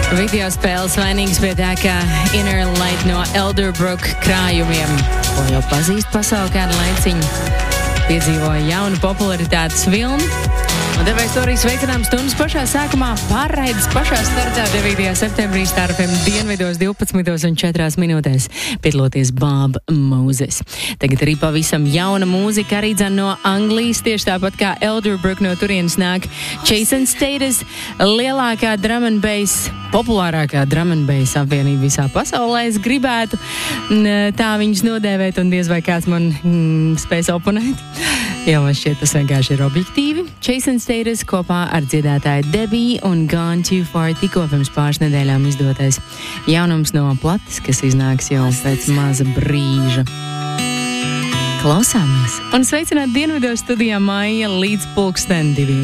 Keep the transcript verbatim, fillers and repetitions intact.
Video spēles vainīgs pie tā, ka Inner Light no Elderbrook krājumiem, ko jau pazīst pasauli kādu laiciņu, piedzīvoja jaunu popularitātes vilni. Un tāpēc to arī sveicinām stundas pašā sākumā, pārraides pašā startā devītajā septembrī Star ef em dienvidos divpadsmitos un četrās minūtēs, piedaloties Bob Moses. Tagad arī pavisam jauna mūzika, arī dzen no Anglijas, tieši tāpat kā Elderbrook no turienes nāk Chase and Status, lielākā drum and bass, populārākā drum and bass apvienība visā pasaulē, es gribētu tā viņus nodēvēt, un diez vai kāds man mm, spēs oponēt. Jo man šķiet, tas vienkārši ir objektīvi. Chase and Status kopā ar dziedātāju Debbie un Gone Too Far tikko pirms pāris nedēļām izdotais jaunums no plates, kas iznāks jau pēc maza brīža. Klausāmies! Un sveicināt dienvidos studijā Maija līdz pulksten diviem.